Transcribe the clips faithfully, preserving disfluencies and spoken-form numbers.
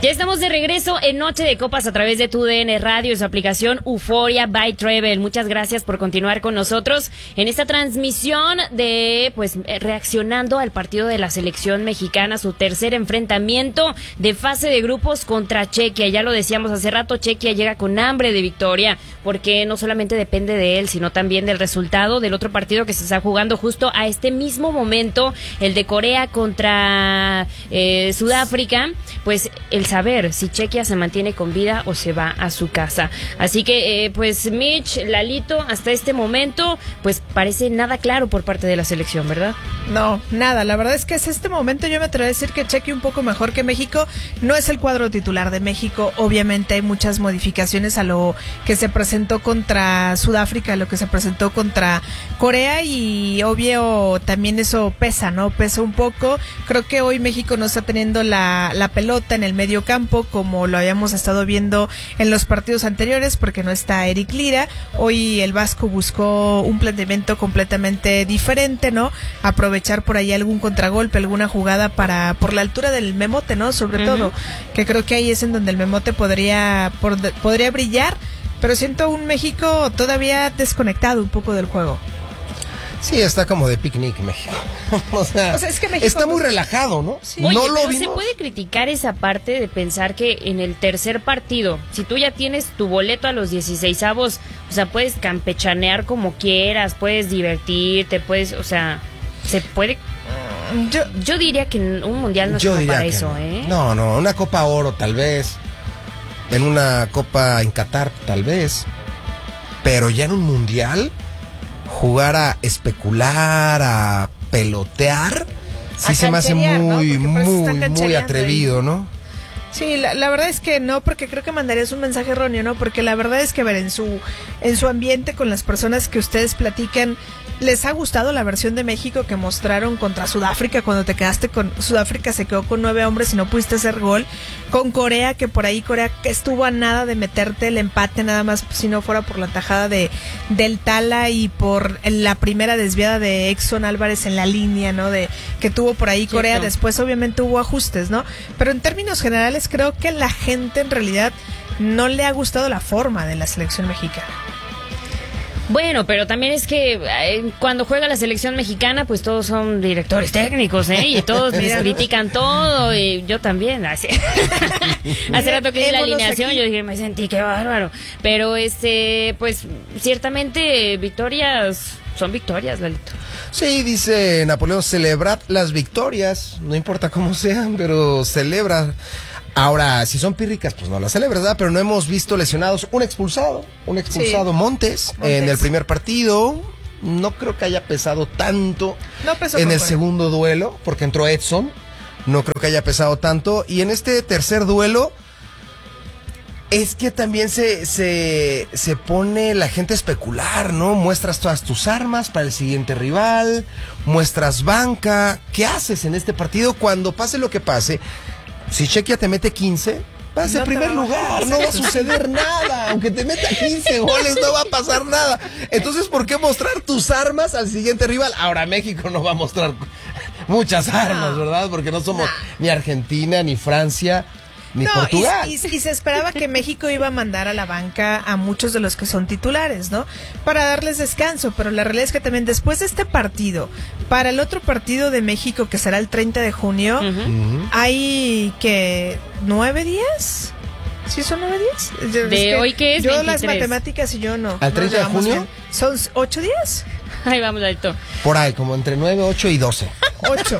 Ya estamos de regreso en Noche de Copas a través de tu D N Radio y su aplicación Euforia by Travel. Muchas gracias por continuar con nosotros en esta transmisión de, pues, reaccionando al partido de la selección mexicana, su tercer enfrentamiento de fase de grupos contra Chequia. Ya lo decíamos hace rato, Chequia llega con hambre de victoria porque no solamente depende de él, sino también del resultado del otro partido que se está jugando justo a este mismo momento, el de Corea contra eh, Sudáfrica. Pues el saber si Chequia se mantiene con vida o se va a su casa. Así que, eh, pues, Mitch, Lalito, hasta este momento, pues parece nada claro por parte de la selección, ¿verdad? No, nada. La verdad es que hasta este momento yo me atrevo a decir que Chequia un poco mejor que México. No es el cuadro titular de México. Obviamente hay muchas modificaciones a lo que se presentó contra Sudáfrica, a lo que se presentó contra Corea, y obvio también eso pesa, ¿no? Pesa un poco. Creo que hoy México no está teniendo la, la pelota en el medio campo como lo habíamos estado viendo en los partidos anteriores, porque no está Eric Lira. Hoy el Vasco buscó un planteamiento completamente diferente, ¿no? Aprovechar por ahí algún contragolpe, alguna jugada para por la altura del Memote, ¿no? Sobre uh-huh. todo, que creo que ahí es en donde el Memote podría por, podría brillar, pero siento un México todavía desconectado un poco del juego. Sí, está como de picnic México. o, sea, o sea, es que México está muy relajado, ¿no? Sí. Oye, no lo pero vimos. Se puede criticar esa parte de pensar que en el tercer partido, si tú ya tienes tu boleto a los dieciseisavos, o sea, puedes campechanear como quieras, puedes divertirte, puedes, o sea, se puede... Yo, yo diría que un mundial no yo está para que eso, no. ¿eh? No, no, una Copa Oro tal vez, en una Copa en Qatar tal vez, pero ya en un mundial... jugar a especular, a pelotear, sí a se me hace muy, ¿no? muy, muy atrevido, ¿no? Sí, la, la verdad es que no, porque creo que mandarías un mensaje erróneo, ¿no? Porque la verdad es que, a ver, en su, en su ambiente, con las personas que ustedes platican, ¿les ha gustado la versión de México que mostraron contra Sudáfrica cuando te quedaste con... Sudáfrica se quedó con nueve hombres y no pudiste hacer gol? Con Corea, que por ahí Corea estuvo a nada de meterte el empate, nada más si no fuera por la tajada de del Tala y por la primera desviada de Exxon Álvarez en la línea, ¿no? De que tuvo por ahí Corea. Cierto. Después obviamente hubo ajustes, ¿no? Pero en términos generales creo que la gente en realidad no le ha gustado la forma de la selección mexicana. Bueno, pero también es que eh, cuando juega la selección mexicana, pues todos son directores técnicos, ¿eh? Y todos les critican todo, y yo también. Hace, hace rato que vi la alineación, aquí. Yo dije, me sentí qué bárbaro. Pero, este, pues, ciertamente, victorias son victorias, Lalito. Sí, dice Napoleón, celebrad las victorias, no importa cómo sean, pero celebra. Ahora, si son pírricas, pues no las celebras, ¿verdad? Pero no hemos visto lesionados. Un expulsado, un expulsado, sí. Montes, Montes, en el primer partido. No creo que haya pesado tanto no pesó en el fuera. segundo duelo, porque entró Edson. No creo que haya pesado tanto. Y en este tercer duelo, es que también se, se, se pone la gente a especular, ¿no? Muestras todas tus armas para el siguiente rival, muestras banca. ¿Qué haces en este partido cuando pase lo que pase? Si Chequia te mete quince, vas en primer lugar, no va a suceder nada. Aunque te meta quince goles, no va a pasar nada. Entonces, ¿por qué mostrar tus armas al siguiente rival? Ahora México no va a mostrar muchas armas, ¿verdad? Porque no somos ni Argentina, ni Francia, ni no, Portugal. Y, y, y se esperaba que México iba a mandar a la banca a muchos de los que son titulares, ¿no? Para darles descanso, pero la realidad es que también después de este partido, para el otro partido de México que será el treinta de junio, uh-huh. hay que nueve días. ¿Sí son nueve días? De es que hoy que es yo veintitrés. Las matemáticas y yo no. ¿Al treinta de junio? Bien. ¿Son ocho días? Ahí vamos, Lalito. Por ahí, como entre nueve, ocho y doce. Ocho.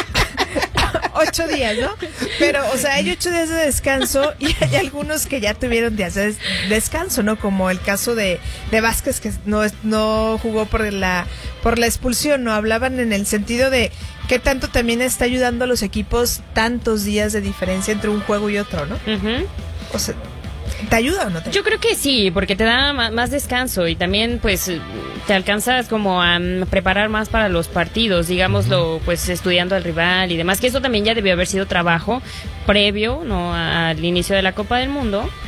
Ocho días, ¿no? Pero, o sea, hay ocho días de descanso y hay algunos que ya tuvieron días de descanso, ¿no? Como el caso de, de Vázquez, que no, no jugó por la, por la expulsión, ¿no? Hablaban en el sentido de qué tanto también está ayudando a los equipos tantos días de diferencia entre un juego y otro, ¿no? Uh-huh. O sea, ¿te ayuda o no te ayuda? Yo creo que sí, porque te da más descanso y también pues te alcanzas como a preparar más para los partidos, digámoslo, uh-huh. pues estudiando al rival y demás, que eso también ya debió haber sido trabajo previo, ¿no? Al inicio de la Copa del Mundo.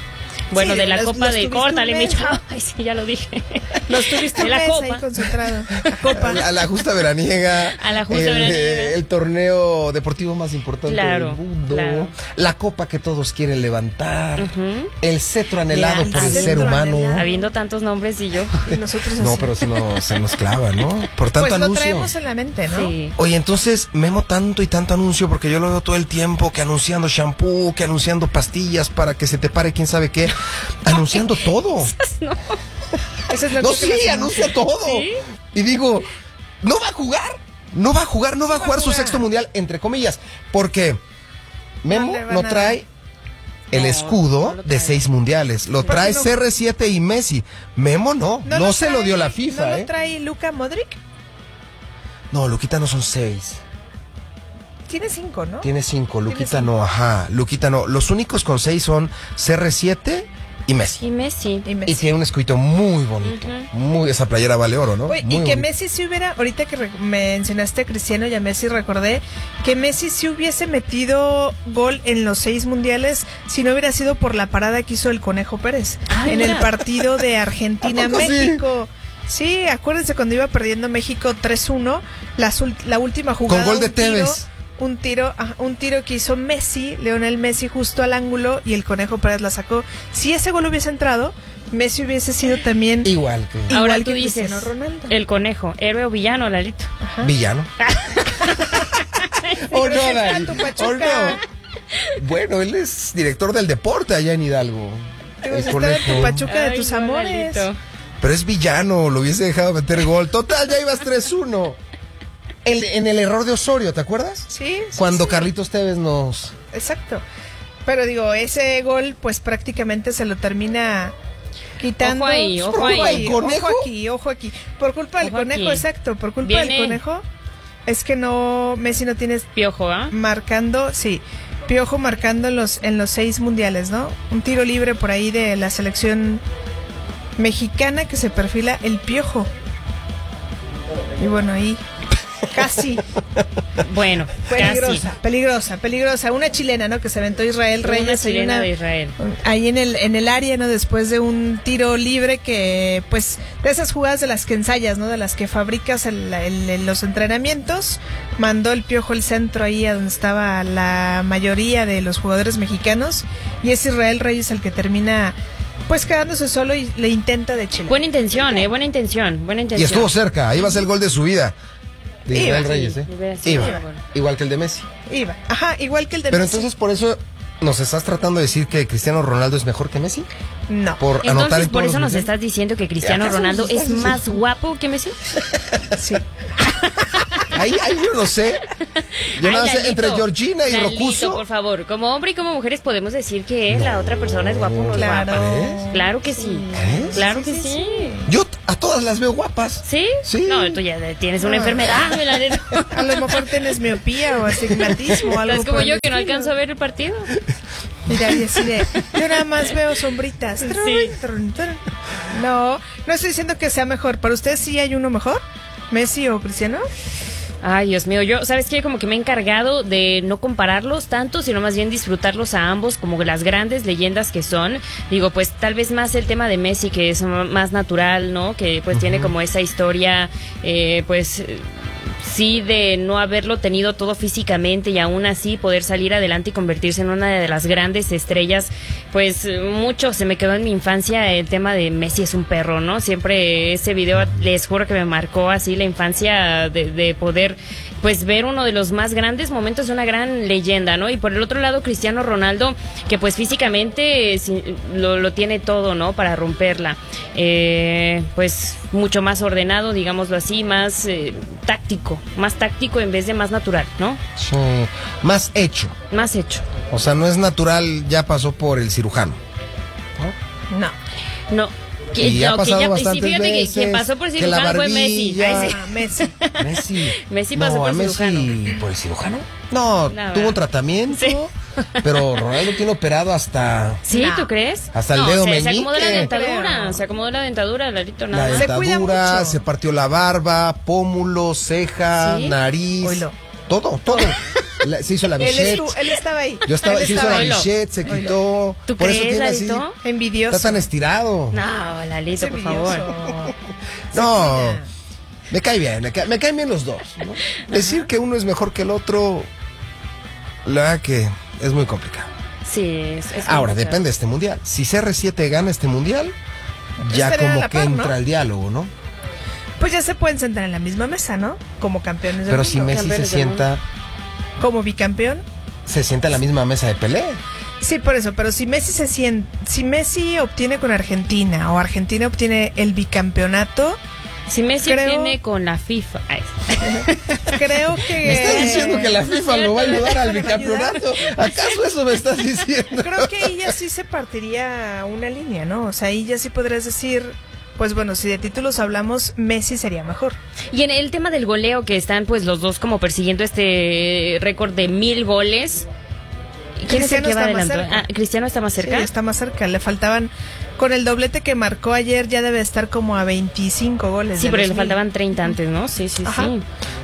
Bueno, Sí, de la los- copa los de tuviste córtale, un mi mes, chavo. ¿no? Ay, sí, ya lo dije. Los tuviste de un la mes copa. ahí concentrado. La copa. A la justa veraniega. A la justa el, veraniega. eh, el torneo deportivo más importante Claro, del mundo. claro. La copa que todos quieren levantar. Ujú. El cetro anhelado Ya, por el cetro ser humano. anhelado. Habiendo tantos nombres y yo. Y nosotros No, así. pero si no, se nos clava, ¿no? Por tanto Pues lo anuncio. traemos en la mente, ¿no? Sí. Oye, entonces, Memo, tanto y tanto anuncio, porque yo lo veo todo el tiempo, que anunciando shampoo, que anunciando pastillas para que se te pare quién sabe qué, anunciando todo. Eso es lo No, que sí, hacemos. anuncia todo. ¿Sí? Y digo, no va a jugar, no va a jugar, no va a va a jugar su jugar. sexto mundial, entre comillas, porque Memo No le va no nada. trae el No, escudo no lo de trae. seis mundiales, lo ¿Por trae qué no? C R siete y Messi. Memo no, no, lo se trae- lo dio la FIFA, ¿No ¿eh? lo trae Luka Modric? No, Luquita no son seis. Tiene cinco, ¿no? Tiene cinco, Luquita cinco. no, ajá, Luquita no. Los únicos con seis son C R siete y Messi. Y Messi. Y Messi. Y tiene un escuito muy bonito. Ujú. Muy, esa playera vale oro, ¿no? Oye, Muy y que bonito. Messi si hubiera, ahorita que re- mencionaste a Cristiano y a Messi, recordé que Messi si hubiese metido gol en los seis mundiales si no hubiera sido por la parada que hizo el Conejo Pérez Ay, en el mira. partido de ¿A Argentina-México. Sí, acuérdense cuando iba perdiendo México tres uno, la, sul- la última jugada. Con gol de un tiro- Tevez. Un tiro, ajá, un tiro que hizo Messi, Leonel Messi justo al ángulo y el Conejo Pérez la sacó. Si ese gol hubiese entrado, Messi hubiese sido también Igual que igual Ahora que tú dices, Cristiano Ronaldo. el conejo, héroe o villano, Lalito. Ajá. villano. ¿O no, Representa Dani? a tu Pachuca. ¿O no? Bueno, él es director del deporte allá en Hidalgo. Te vas El a estar en tu Conejo. Pachuca de Ay, tus no, amores. Lalito. Pero es villano, lo hubiese dejado meter gol. Total, ya ibas tres uno. El- en el error de Osorio, ¿te acuerdas? Sí, sí, Cuando sí. Carlitos Tevez nos... Exacto. Pero digo, ese gol pues prácticamente se lo termina quitando. Ojo ahí, ojo ahí. ahí, ¿El conejo? ojo aquí, ojo aquí. Por culpa del Ojo conejo, aquí. exacto, por culpa Viene- del conejo. Es que no, Messi no tiene Piojo, ¿ah? marcando, sí, Piojo marcando en los, en los seis mundiales, ¿no? Un tiro libre por ahí de la selección mexicana que se perfila el Piojo. Y bueno, ahí casi. Bueno, Peligrosa, casi. peligrosa, peligrosa. Una chilena, ¿no? Que se aventó Israel Una Reyes. ahí chilena una- de Israel. Ahí en el, en el área, ¿no? Después de un tiro libre que, pues, de esas jugadas de las que ensayas, ¿no? De las que fabricas el- el- en los entrenamientos. Mandó el Piojo el centro ahí a donde estaba la mayoría de los jugadores mexicanos. Y es Israel Reyes el que termina, pues, quedándose solo y le intenta de Chile. Buena intención, ¿eh? Buena intención, buena Y intención. estuvo cerca, ahí va a ser el gol de su vida. De Iba, Israel sí, Reyes, ¿eh? hubiera sido Iba. bueno. Igual que el de Messi. Iba. Ajá, igual que el de Pero Messi. entonces por eso nos estás tratando de decir que Cristiano Ronaldo es mejor que Messi. No. Por anotar Entonces, en por todos eso los nos mundiales. estás diciendo que Cristiano ¿Acaso nos Ronaldo estás es diciendo? más guapo que Messi. Sí. Ahí, ahí yo no sé. Yo Ay, no sé, Lalito, entre Georgina y Lalito, Rocuso. por favor, como hombre y como mujeres podemos decir que la otra persona es guapo o no es Claro. guapa. ¿Crees? Claro que sí. ¿Crees? Claro que Sí, sí. sí, Sí. Yo t- a todas las veo guapas. ¿Sí? Sí. No, tú ya tienes una No. enfermedad, Lalito. A lo mejor tienes miopía o astigmatismo o algo. Es como por el yo que no estilo. alcanzo a ver el partido. Mira, y así de, yo nada más veo sombritas. Sí. No, no estoy diciendo que sea mejor. ¿Para ustedes sí hay uno mejor? ¿Messi o Cristiano? Ay, Dios mío, yo, ¿sabes qué? Como que me he encargado de no compararlos tanto, sino más bien disfrutarlos a ambos como las grandes leyendas que son. Digo, pues tal vez más el tema de Messi, que es m- más natural, ¿no? Que pues tiene como esa historia, eh, pues... eh, sí, de no haberlo tenido todo físicamente y aún así poder salir adelante y convertirse en una de las grandes estrellas, pues eh, mucho se me quedó en mi infancia el tema de Messi es un perro, ¿no? Siempre ese video, les juro que me marcó así la infancia de, de poder pues ver uno de los más grandes momentos de una gran leyenda, ¿no? Y por el otro lado Cristiano Ronaldo, que pues físicamente eh, sí, lo, lo tiene todo, ¿no? Para romperla. Eh, pues mucho más ordenado, digámoslo así, más eh, táctico, más táctico en vez de más natural, ¿no? Sí. Más hecho. Más hecho. O sea, no es natural, ya pasó por el cirujano. No. No. Que, Y ha no, que pasado ya, sí, bastantes fíjate que, que veces, pasó por el que la cirujano fue Messi. barbilla. Ay, sí. Ah, Messi. Messi. Messi pasó no, por a el Messi cirujano. por el cirujano. No, Nada. tuvo un tratamiento, Sí. pero Ronaldo tiene operado hasta ¿Sí? No. ¿Tú crees? Hasta el no, dedo se, se meñique. acomodó la dentadura, Creo. se acomodó la dentadura, Lalito, la nada. Se cuida dentadura, mucho. se partió la barba, pómulo, ceja, ¿Sí? nariz. Oilo. Todo, todo. La- se hizo la Él, bichette. estuvo- él estaba ahí. Yo estaba, Él se hizo la Oilo. bichette, se quitó. ¿Tú Por eso crees, tiene así. Lalito? Envidioso. Está tan estirado. No, Lalito, Es por envidioso. favor. No, me cae bien, me, cae- me caen bien los dos. ¿no? Decir que uno es mejor que el otro, la verdad que es muy complicado. Sí, es, es Ahora, complicado. depende de este mundial. Si C R siete gana este mundial, ya Estaría a como la que par, entra ¿no? el diálogo, ¿no? Pues ya se pueden sentar en la misma mesa, ¿no? Como campeones del Pero si mundo. Messi se campeones del sienta, Como bicampeón. se sienta en la misma mesa de Pelé. Sí, por eso, pero si Messi se siente, si Messi obtiene con Argentina o Argentina obtiene el bicampeonato, Si Messi creo- tiene con la FIFA. Ay. creo que ¿Me estás diciendo que la FIFA lo va a ayudar al ¿Me va a ayudar? bicampeonato? ¿Acaso eso me estás diciendo? Creo que ahí ya sí se partiría una línea, ¿no? O sea, ahí ya sí podrías decir, pues bueno, si de títulos hablamos, Messi sería mejor. Y en el tema del goleo, que están pues los dos como persiguiendo este récord de mil goles. ¿Quién es el Cristiano que va está más adelante? cerca. Ah, ¿Cristiano está más cerca? Sí, está más cerca. Le faltaban, con el doblete que marcó ayer, ya debe estar como a veinticinco goles. Sí, de pero los le mil. faltaban treinta antes, ¿no? Sí, sí, Ajá. sí.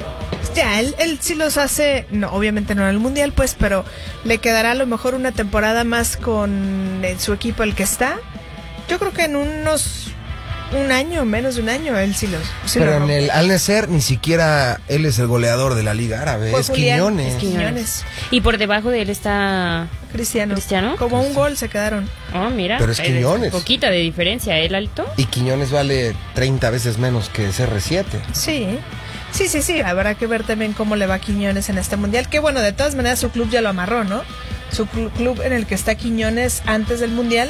Ya, él, él sí los hace, no, obviamente no en el Mundial, pues, pero le quedará a lo mejor una temporada más con eh, su equipo el que está. Yo creo que en unos, un año, menos de un año, él sí los sí Pero lo en rompe. el Al Nassr ni siquiera él es el goleador de la Liga Árabe, Fue es Julián, Quiñones. es Quiñones. Y por debajo de él está... Cristiano. ¿Cristiano? Como un gol se quedaron. Oh, mira. Pero es eh, Quiñones. Poquita de diferencia, ¿eh, Alto? Y Quiñones vale treinta veces menos que C R siete. Sí. Sí, sí, sí, habrá que ver también cómo le va a Quiñones en este Mundial, que bueno, de todas maneras su club ya lo amarró, ¿no? Su clu- club en el que está Quiñones antes del Mundial,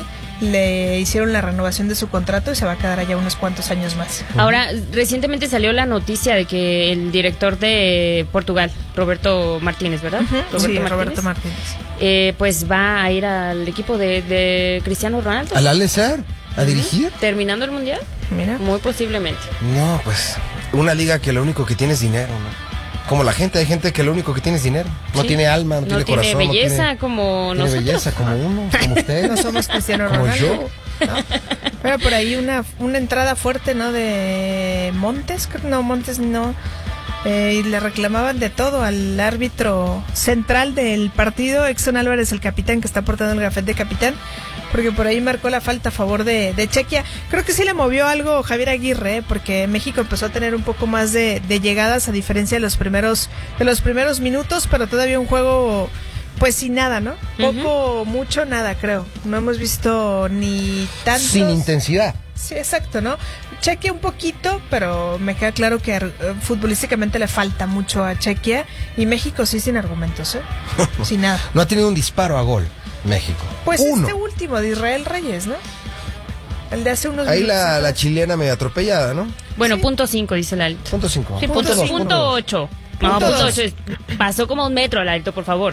le hicieron la renovación de su contrato y se va a quedar allá unos cuantos años más. Ahora, recientemente salió la noticia de que el director de Portugal, Roberto Martínez, ¿verdad? Ujú, sí, Roberto Martínez. eh, pues va a ir al equipo de, de Cristiano Ronaldo. ¿Al Al Nassr? ¿A dirigir? Terminando el Mundial, Mira. muy posiblemente. No, pues una liga que lo único que tiene es dinero, ¿no? Como la gente, hay gente que lo único que tiene es dinero. No Sí. tiene alma, no, No tiene tiene corazón. belleza no tiene, como tiene nosotros. belleza como uno, como usted. No somos Cristiano como Ronaldo. yo. ¿no? Pero por ahí una, una entrada fuerte, ¿no? De Montes, creo- no, Montes no. Eh, y le reclamaban de todo al árbitro central del partido, Exxon Álvarez, el capitán que está portando el gafete de capitán, porque por ahí marcó la falta a favor de, de Chequia. Creo que sí le movió algo Javier Aguirre, ¿eh? Porque México empezó a tener un poco más de, de llegadas a diferencia de los primeros de los primeros minutos, pero todavía un juego pues sin nada, ¿no? Poco, mucho, nada, creo. No hemos visto ni tantos... Sin intensidad. Sí, exacto, ¿no? Chequia un poquito, pero me queda claro que eh, futbolísticamente le falta mucho a Chequia y México sí sin argumentos, ¿eh? Sin nada. No ha tenido un disparo a gol, México. Pues Uno. este último de Israel Reyes, ¿no? El de hace unos Ahí minutos la, la atrás. chilena medio atropellada, ¿no? Bueno, Sí. punto cinco, dice el Alto. Punto cinco. Sí, Punto punto, cinco. punto ocho. No, Punto punto dos. ocho. es- Pasó como un metro al Alto, por favor.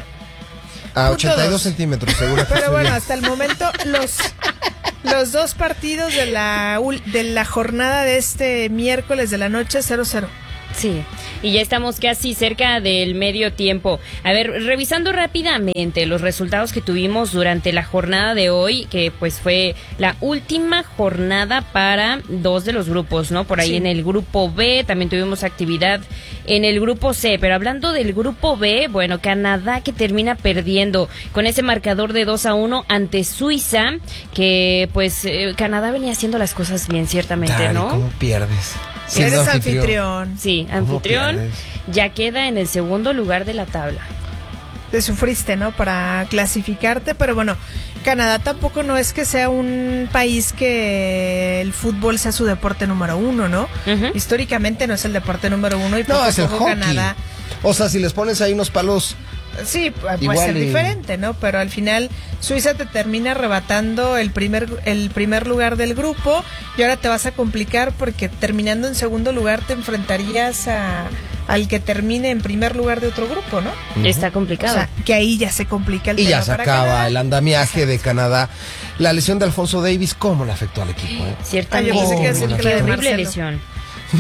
A Punto ochenta y dos dos. centímetros, seguro. que Pero estoy bueno, bien. hasta el momento los los dos partidos de la ul- de la jornada de este miércoles de la noche cero cero. Sí, y ya estamos casi cerca del medio tiempo. A ver, revisando rápidamente los resultados que tuvimos durante la jornada de hoy, que pues fue la última jornada para dos de los grupos, ¿no? Por ahí Sí. en el grupo B también tuvimos actividad en el grupo C, pero hablando del grupo B, bueno, Canadá que termina perdiendo con ese marcador de dos a uno ante Suiza, que pues eh, Canadá venía haciendo las cosas bien, ciertamente, Dari, ¿no? ¿cómo pierdes? Siendo Eres anfitrión. Sí, ¿Cómo anfitrión pierdes? ya queda en el segundo lugar de la tabla. Te sufriste, ¿no? Para clasificarte, pero bueno, Canadá tampoco no es que sea un país que el fútbol sea su deporte número uno, ¿no? Ujú. Históricamente no es el deporte número uno y poco No, a es el poco hockey. Canadá. O sea, si les pones ahí unos palos, Sí, puede Igual ser y- diferente, ¿no? Pero al final Suiza te termina arrebatando el primer el primer lugar del grupo y ahora te vas a complicar porque terminando en segundo lugar te enfrentarías a al que termine en primer lugar de otro grupo, ¿no? Está O complicado. sea, que ahí ya se complica el y tema ya se para acaba Canadá. el andamiaje de Canadá. La lesión de Alfonso Davis, ¿cómo le afectó al equipo? eh? Ciertamente. Ah, yo pensé que decir que Qué la de horrible Marcelo. lesión.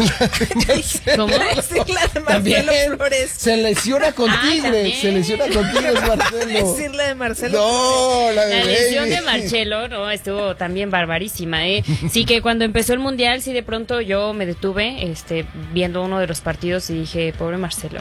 Ya hice- ¿Cómo? Sí, la de También Marcelo Flores. se lesiona con Ah, Tigres, también. se lesiona con Tigres Marcelo. Decir la de Marcelo. No, la de La lesión de Davis. Marcelo, no, estuvo también barbarísima, ¿eh? Sí que cuando empezó el Mundial, sí de pronto yo me detuve, este, viendo uno de los partidos y dije, pobre Marcelo.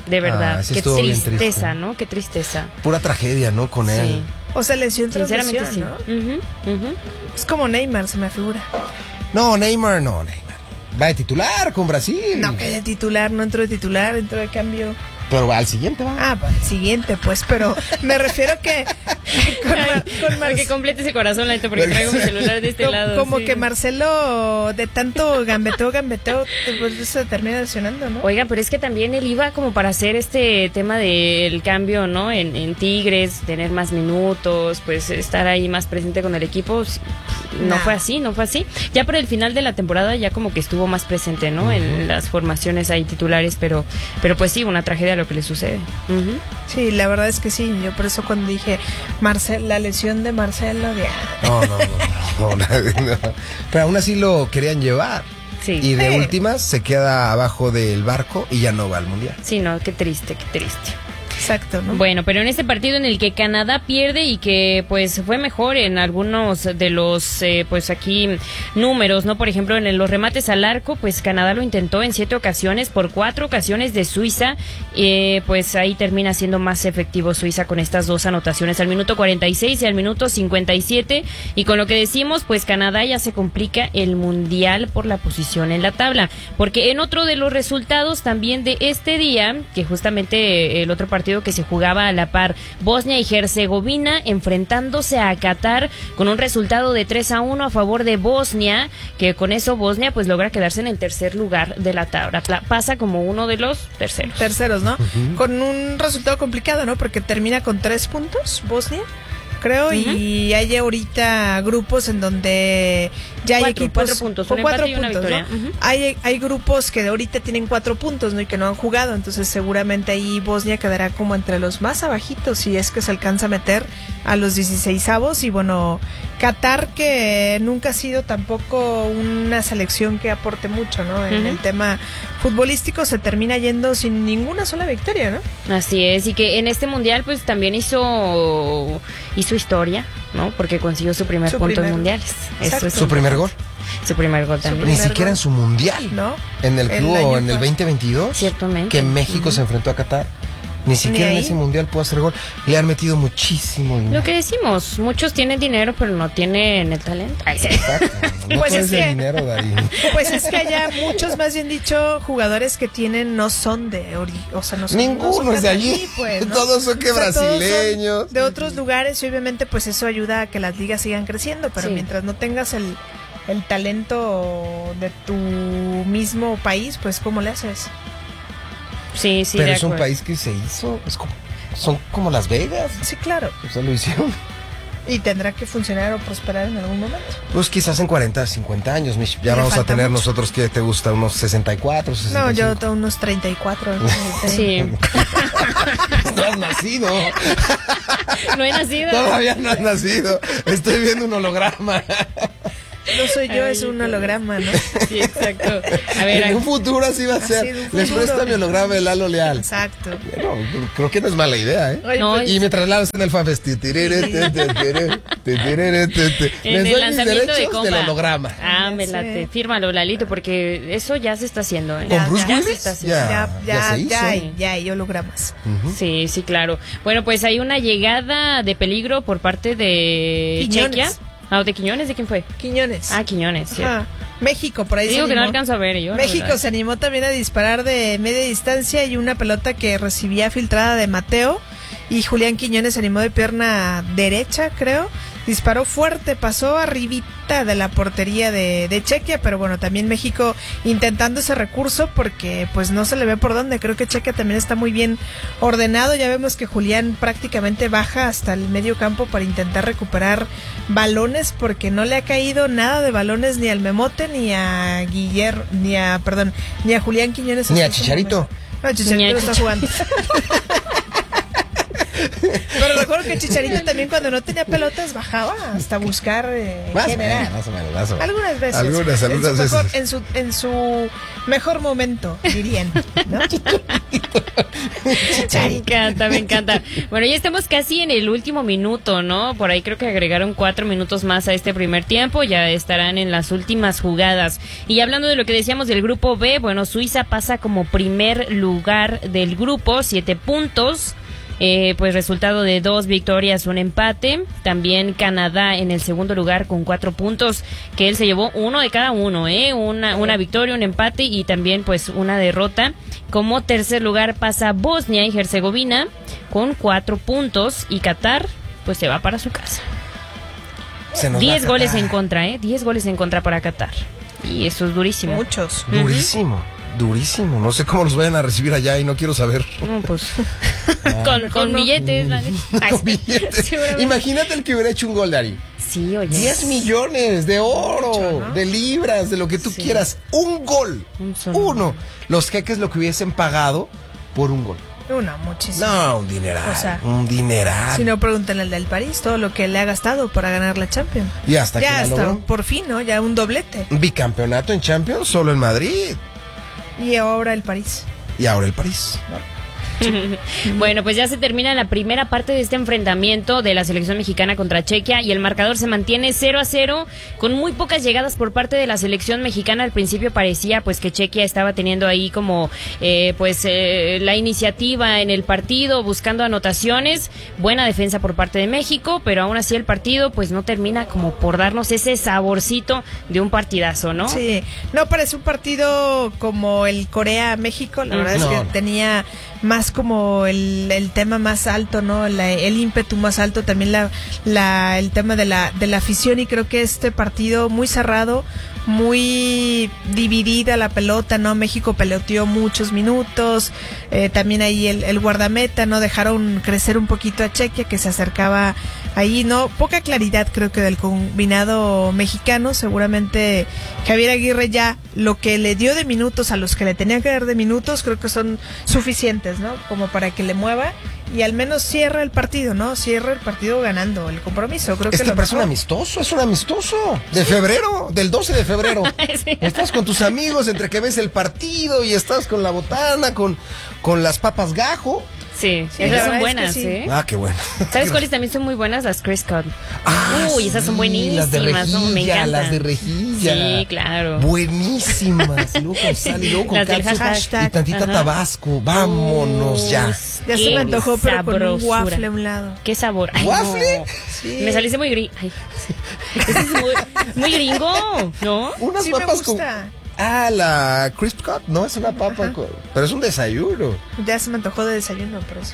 De verdad, Ah, sí qué estuvo bien tristeza, triste. ¿no? Qué tristeza. Pura tragedia, ¿no? Con él. Sí. O sea, lesión tras Sinceramente lesión, sí. ¿no? Ujú, ujú. Es como Neymar, se me figura. No, Neymar, no, Neymar. Va de titular con Brasil. No, que de titular, no entró de titular, entró de cambio. Pero va al siguiente, va. Ah, pues, siguiente, pues, pero me refiero que con, Mar- con Mar- Para que complete ese corazón, Lalito, porque traigo mi celular de este co- lado. como sí. que Marcelo de tanto gambeteó, gambeteó, pues se termina lesionando, ¿no? Oigan, pero es que también él iba como para hacer este tema del cambio, ¿no? En, en Tigres, tener más minutos, pues estar ahí más presente con el equipo. No Nah. fue así, no fue así. Ya por el final de la temporada ya como que estuvo más presente, ¿no? En las formaciones ahí titulares, pero, pero pues sí, una tragedia lo que le sucede. Ujú. Sí, la verdad es que sí. Yo por eso cuando dije Marcel, la lesión de Marcelo, de, No, no, no, no, no, no. Pero aún así lo querían llevar. Sí. Y de Sí. últimas se queda abajo del barco y ya no va al mundial. Sí, no, qué triste, qué triste. exacto, ¿no? Bueno, pero en este partido en el que Canadá pierde y que pues fue mejor en algunos de los eh, pues aquí números, ¿no? Por ejemplo, en los remates al arco, pues Canadá lo intentó en siete ocasiones, por cuatro ocasiones de Suiza, eh, pues ahí termina siendo más efectivo Suiza con estas dos anotaciones al minuto cuarenta y seis y al minuto cincuenta y siete, y con lo que decimos, pues Canadá ya se complica el mundial por la posición en la tabla, porque en otro de los resultados también de este día, que justamente eh, el otro partido que se jugaba a la par, Bosnia y Herzegovina enfrentándose a Qatar con un resultado de tres a uno a favor de Bosnia, que con eso Bosnia pues logra quedarse en el tercer lugar de la tabla, Pla- pasa como uno de los terceros. Terceros, ¿no? Con un resultado complicado, ¿no? Porque termina con tres puntos, Bosnia, creo, Ujú. y hay ahorita grupos en donde ya hay Cuatro, equipos cuatro puntos, con un cuatro empate y una puntos, ¿no? victoria. Ujú. Hay, hay grupos que de ahorita tienen cuatro puntos, ¿no? Y que no han jugado, entonces seguramente ahí Bosnia quedará como entre los más abajitos si es que se alcanza a meter a los dieciseisavos. Y bueno, Qatar, que nunca ha sido tampoco una selección que aporte mucho, ¿no? En Ujú. el tema futbolístico, se termina yendo sin ninguna sola victoria, ¿no? Así es, y que en este mundial pues también hizo hizo historia, ¿no? Porque consiguió su primer Su punto primer- en mundiales. Exacto. es Su primer gol. su primer gol también. Ni primer siquiera gol. en su mundial. ¿No? En el El club año o en el pasado. veinte veintidós. Ciertamente. Que México se enfrentó a Qatar. Ni siquiera Ni en ahí. ese mundial pudo hacer gol. Le han metido muchísimo dinero. Lo que decimos, muchos tienen dinero pero no tienen el talento. Ay, sí. Exacto. No Pues todo es es el que- dinero, Dari. Pues es que allá muchos, más bien dicho, jugadores que tienen no son de ori o sea, no son, Ninguno no son es de allí. pues, ¿no? Todos son que O sea, todos son brasileños. de otros lugares, y obviamente pues eso ayuda a que las ligas sigan creciendo, pero Sí. mientras no tengas el, el talento de tu mismo país, pues ¿cómo le haces? Sí, sí, Pero de es un acuerdo. país que se hizo. Es como, son como Las Vegas. Sí, claro, O sea, lo hicieron. y tendrá que funcionar o prosperar en algún momento. Pues quizás en cuarenta, cincuenta años, Mish. Ya Le vamos a falta tener mucho. nosotros, que te gusta? Unos sesenta y cuatro, sesenta No, y yo cinco. tengo unos treinta y cuatro. Sí, No has nacido. no he nacido. Todavía no has nacido. Estoy viendo un holograma. No soy yo, Ay, es un qué- holograma, ¿no? Sí, exacto. A ver, En un futuro así va a ser. Así, en un Les futuro. presta mi holograma de Lalo Leal. Exacto. Bueno, creo que no es mala idea, ¿eh? Oye, No, pues, Y me traslado en el FanFest. Les doy en el mis lanzamiento de derechos compa. del holograma. Ah, Ya me sé. late. Fírmalo, Lalito, porque eso ya se está haciendo. ¿eh? ¿Con Ya, Bruce ya Willis? se está haciendo. Ya, ya, ya ya, se hizo. ya, hay, ya hay hologramas. Ujú. Sí, sí, claro. Bueno, pues hay una llegada de peligro por parte de Quiñones. Chequia. Ah, ¿de Quiñones? ¿De quién fue? Quiñones. Ah, Quiñones, sí. Ajá. México, por ahí se Digo que no animó. alcanzo a ver yo. la México verdad. se animó también a disparar de media distancia, y una pelota que recibía filtrada de Mateo, y Julián Quiñones se animó de pierna derecha, creo. Disparó fuerte, pasó arribita de la portería de, de Chequia, pero bueno, también México intentando ese recurso porque pues no se le ve por dónde. Creo que Chequia también está muy bien ordenado. Ya vemos que Julián prácticamente baja hasta el medio campo para intentar recuperar balones, porque no le ha caído nada de balones ni al Memote ni a Guillermo, ni a, perdón, ni a Julián Quiñones. Ni a hasta este Chicharito. momento. No, Chicharito Ni a no está jugando. Pero recuerdo claro que Chicharito también cuando no tenía pelotas bajaba hasta buscar eh, Más o generar. menos, más o menos, más o menos. Algunas veces. Algunas, en algunas su mejor, veces. en su en su mejor momento, dirían, ¿no? Me encanta, me encanta. Bueno, ya estamos casi en el último minuto, ¿no? Por ahí creo que agregaron cuatro minutos más a este primer tiempo, ya estarán en las últimas jugadas. Y hablando de lo que decíamos del grupo B, bueno, Suiza pasa como primer lugar del grupo, siete puntos. Eh, pues resultado de dos victorias, un empate. También Canadá en el segundo lugar con cuatro puntos, que él se llevó uno de cada uno, ¿eh? Una, una victoria, un empate y también pues una derrota. Como tercer lugar pasa Bosnia y Herzegovina con cuatro puntos y Qatar pues se va para su casa. Diez goles en contra, ¿eh? Diez goles en contra para Qatar. Y eso es durísimo. Muchos. Durísimo. Durísimo, no sé cómo los vayan a recibir allá y no quiero saber. No, pues con, con billetes, la neta. Ay, Con billetes. seguramente. Imagínate el que hubiera hecho un gol, Dari. Sí, oye. diez millones de oro, Mucho, ¿no? de libras, de lo que tú Sí. quieras. Un gol. Un solo Uno. gol. Los jeques lo que hubiesen pagado por un gol. Uno, muchísimo. No, un dineral. O sea, un dineral. Si no, pregúntenle al del París todo lo que le ha gastado para ganar la Champions. Y hasta que Ya la hasta, logró. por fin, ¿no? Ya un doblete. Bicampeonato en Champions, solo en Madrid. Y ahora el París. Y ahora el París. Bueno, pues ya se termina la primera parte de este enfrentamiento de la selección mexicana contra Chequia y el marcador se mantiene cero a cero con muy pocas llegadas por parte de la selección mexicana. Al principio parecía pues que Chequia estaba teniendo ahí como eh, pues eh, la iniciativa en el partido, buscando anotaciones, buena defensa por parte de México, pero aún así el partido pues no termina como por darnos ese saborcito de un partidazo, ¿no? Sí, no parece un partido como el Corea-México, la verdad No. es que tenía más como el, el tema más alto, ¿no? La- el ímpetu más alto, también la, la el tema de la, de la afición y creo que este partido muy cerrado, muy dividida la pelota, ¿no? México peloteó muchos minutos, eh, también ahí el, el guardameta, ¿no? Dejaron crecer un poquito a Chequia que se acercaba ahí, ¿no? Poca claridad creo que del combinado mexicano, seguramente Javier Aguirre ya lo que le dio de minutos a los que le tenía que dar de minutos creo que son suficientes, ¿no? Como para que le mueva y al menos cierre el partido, ¿no? Cierre el partido ganando el compromiso, creo que Este lo parece un mejor. amistoso, es un amistoso. De febrero, del doce de febrero. Sí. Estás con tus amigos entre que ves el partido y estás con la botana, con, con las papas gajo. Sí, Sí, la esas son verdad es que buenas, sí. ¿eh? Ah, qué bueno. ¿Sabes cuáles también son muy buenas? Las Chris Cut. Ah, Uy, esas son sí, buenísimas, Las de rejilla, ¿no? Me encantan. las de rejilla. Sí, claro. Buenísimas. Y luego con sal y luego con Las del catsup hashtag. y tantita Ajá. Tabasco. Vámonos ya. Uy, Ya se qué me antojó, pero con un sabrosura. waffle a un lado. Qué sabor. Ay, ¿Waffle? no. Sí. Me saliste muy gringo. Ese es muy, muy gringo, ¿no? Unas Sí me papas con... gusta. Ah, la Crisp Cut, no es una papa, con- pero es un desayuno. Ya se me antojó de desayuno, por eso.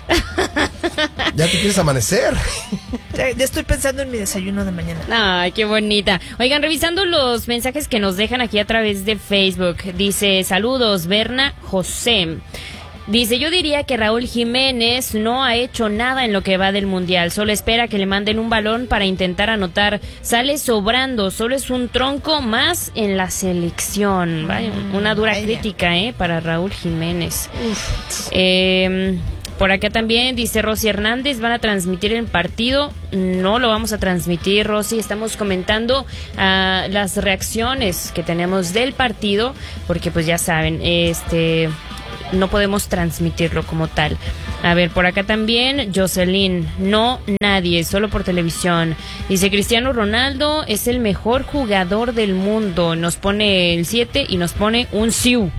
Ya te quieres amanecer. Ya, ya estoy pensando en mi desayuno de mañana. Ay, qué bonita. Oigan, revisando los mensajes que nos dejan aquí a través de Facebook. Dice, saludos, Berna José. Dice, yo diría que Raúl Jiménez no ha hecho nada en lo que va del Mundial. Solo espera que le manden un balón para intentar anotar. Sale sobrando. Solo es un tronco más en la selección. Vaya, una dura vaya. crítica, ¿eh? Para Raúl Jiménez. Eh, por acá también dice Rosy Hernández, van a transmitir el partido. No lo vamos a transmitir, Rosy. Estamos comentando ah, las reacciones que tenemos del partido, porque pues ya saben, este no podemos transmitirlo como tal. A ver, por acá también Jocelyn, no nadie, solo por televisión. Dice Cristiano Ronaldo es el mejor jugador del mundo. Nos pone el siete y nos pone un Siu.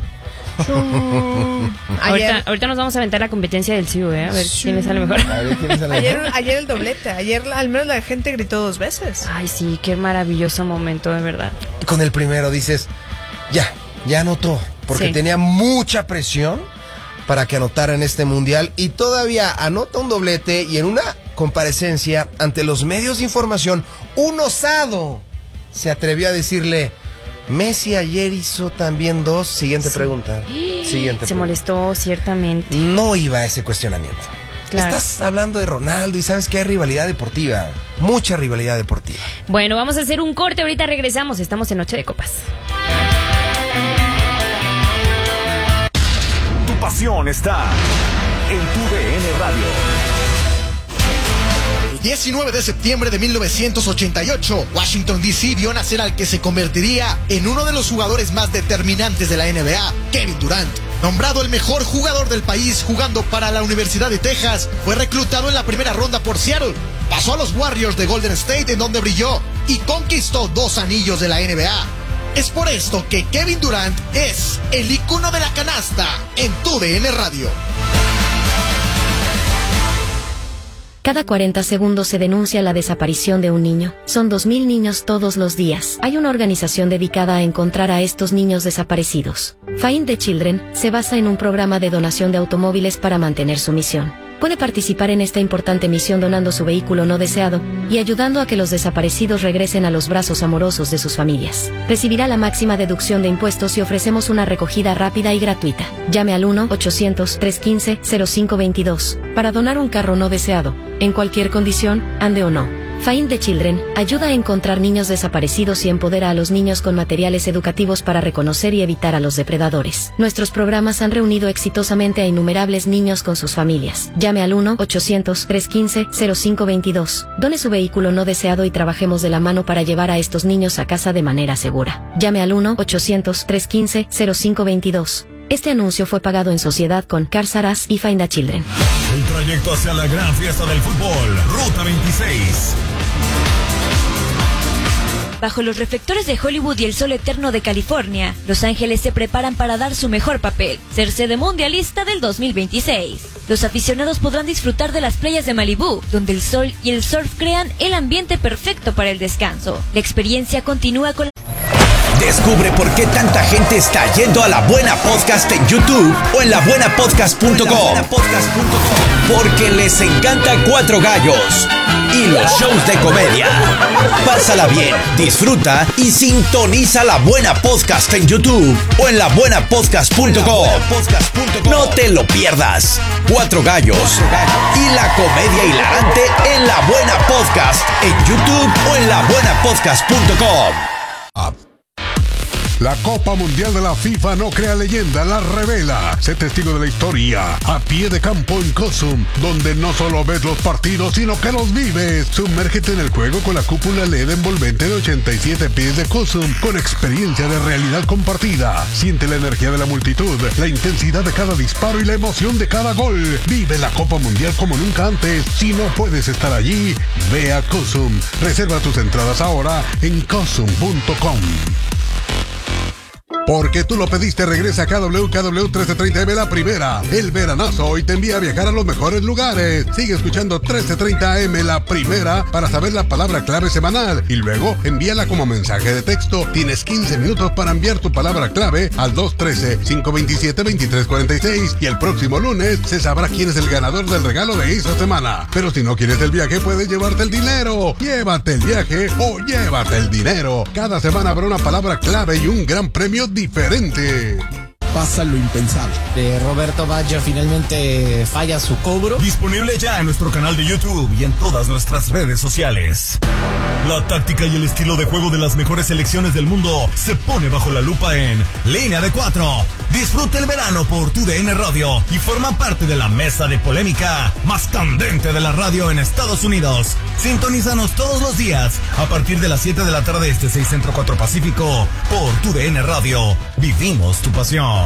Ahorita, Ayer, ahorita nos vamos a aventar la competencia del Siu, ¿eh? A ver quién le sale mejor. A ver, ¿quién es el ayer, mejor? ayer el doblete. Ayer al menos la gente gritó dos veces. Ay, sí, qué maravilloso momento, de verdad. Con el primero dices, ya, ya anotó, porque Sí. tenía mucha presión para que anotara en este mundial y todavía anota un doblete y en una comparecencia ante los medios de información, un osado se atrevió a decirle, Messi ayer hizo también dos. Siguiente pregunta. Siguiente Se pregunta. molestó, ciertamente. No iba a ese cuestionamiento. Claro. Estás hablando de Ronaldo y sabes que hay rivalidad deportiva, mucha rivalidad deportiva. Bueno, vamos a hacer un corte, ahorita regresamos. Estamos en Noche de Copas. Tu pasión está en tu D N Radio. diecinueve de septiembre de mil novecientos ochenta y ocho, Washington D C vio nacer al que se convertiría en uno de los jugadores más determinantes de la N B A, Kevin Durant. Nombrado el mejor jugador del país jugando para la Universidad de Texas, fue reclutado en la primera ronda por Seattle. Pasó a los Warriors de Golden State, en donde brilló y conquistó dos anillos de la N B A. Es por esto que Kevin Durant es el ícono de la canasta en tu D N Radio. Cada cuarenta segundos se denuncia la desaparición de un niño. Son dos mil niños todos los días. Hay una organización dedicada a encontrar a estos niños desaparecidos. Find the Children se basa en un programa de donación de automóviles para mantener su misión. Puede participar en esta importante misión donando su vehículo no deseado y ayudando a que los desaparecidos regresen a los brazos amorosos de sus familias. Recibirá la máxima deducción de impuestos y ofrecemos una recogida rápida y gratuita. Llame al uno ochocientos, trescientos quince, cero cinco veintidós para donar un carro no deseado, en cualquier condición, ande o no. Find the Children ayuda a encontrar niños desaparecidos y empodera a los niños con materiales educativos para reconocer y evitar a los depredadores. Nuestros programas han reunido exitosamente a innumerables niños con sus familias. Llame al uno ochocientos, trescientos quince, cero cinco veintidós. Done su vehículo no deseado y trabajemos de la mano para llevar a estos niños a casa de manera segura. Llame al uno ochocientos, trescientos quince, cero cinco veintidós. Este anuncio fue pagado en sociedad con Cars R Us y Find the Children. El trayecto hacia la gran fiesta del fútbol, Ruta veintiséis. Bajo los reflectores de Hollywood y el sol eterno de California, Los Ángeles se preparan para dar su mejor papel, ser sede mundialista del dos mil veintiséis. Los aficionados podrán disfrutar de las playas de Malibú, donde el sol y el surf crean el ambiente perfecto para el descanso. La experiencia continúa con... Descubre por qué tanta gente está yendo a La Buena Podcast en YouTube o en la buena podcast punto com. Porque les encanta Cuatro Gallos y los shows de comedia. Pásala bien, disfruta y sintoniza La Buena Podcast en YouTube o en la buena podcast punto com. No te lo pierdas. Cuatro Gallos y la comedia hilarante en La Buena Podcast en YouTube o en la buena podcast punto com. La Copa Mundial de la FIFA no crea leyenda, la revela. Sé testigo de la historia a pie de campo en Cosum, donde no solo ves los partidos, sino que los vives. Sumérgete en el juego con la cúpula L E D envolvente de ochenta y siete pies de Cosum, con experiencia de realidad compartida. Siente la energía de la multitud, la intensidad de cada disparo y la emoción de cada gol. Vive la Copa Mundial como nunca antes. Si no puedes estar allí, ve a Cosum. Reserva tus entradas ahora en cosum punto com. Porque tú lo pediste, regresa a K W K W trece treinta M La Primera. El veranazo hoy te envía a viajar a los mejores lugares. Sigue escuchando trece treinta M La Primera para saber la palabra clave semanal y luego envíala como mensaje de texto. Tienes quince minutos para enviar tu palabra clave al dos uno tres, cinco dos siete, dos tres cuatro seis y el próximo lunes se sabrá quién es el ganador del regalo de esa semana. Pero si no quieres el viaje, puedes llevarte el dinero. Llévate el viaje o llévate el dinero. Cada semana habrá una palabra clave y un gran premio diferente. Pasa lo impensable. De Roberto Baggio finalmente falla su cobro. Disponible ya en nuestro canal de YouTube y en todas nuestras redes sociales. La táctica y el estilo de juego de las mejores selecciones del mundo se pone bajo la lupa en Línea de Cuatro. Disfruta el verano por tu D N Radio y forma parte de la mesa de polémica más candente de la radio en Estados Unidos. Sintonízanos todos los días a partir de las siete de la tarde este, seis Centro, cuatro Pacífico por tu D N Radio. Vivimos tu pasión.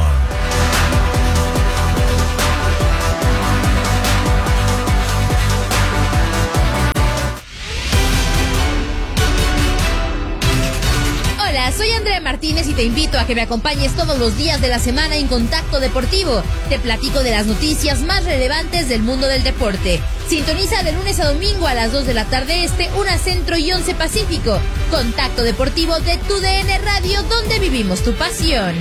Hola, soy Andrea Martínez y te invito a que me acompañes todos los días de la semana en Contacto Deportivo. Te platico de las noticias más relevantes del mundo del deporte. Sintoniza de lunes a domingo a las dos de la tarde este, una Centro y once Pacífico. Contacto Deportivo de tu D N Radio, donde vivimos tu pasión.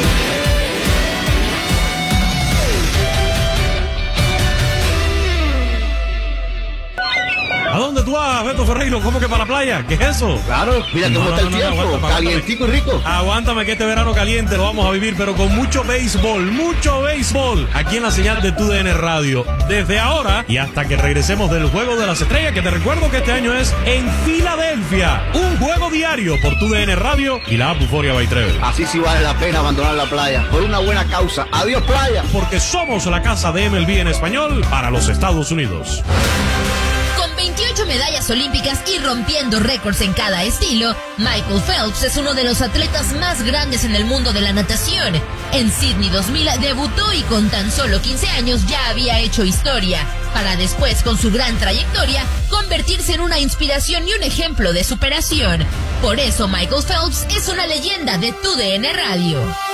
¿A dónde tú vas, Beto Ferreiro? ¿Cómo que para la playa? ¿Qué es eso? Claro, mira cómo no, está no, el no, tiempo, no, aguántame, calientico y rico. Aguántame que este verano caliente lo vamos a vivir, pero con mucho béisbol, mucho béisbol, aquí en la señal de tu D N Radio. Desde ahora y hasta que regresemos del Juego de las Estrellas, que te recuerdo que este año es en Filadelfia. Un juego diario por tu D N Radio y la app Euphoria by Travel. Así sí vale la pena abandonar la playa, por una buena causa. Adiós, playa. Porque somos la casa de M L B en español para los Estados Unidos. Con veintiocho medallas olímpicas y rompiendo récords en cada estilo, Michael Phelps es uno de los atletas más grandes en el mundo de la natación. En Sydney dos mil debutó y con tan solo quince años ya había hecho historia, para después, con su gran trayectoria, convertirse en una inspiración y un ejemplo de superación. Por eso Michael Phelps es una leyenda de Tu D N Radio.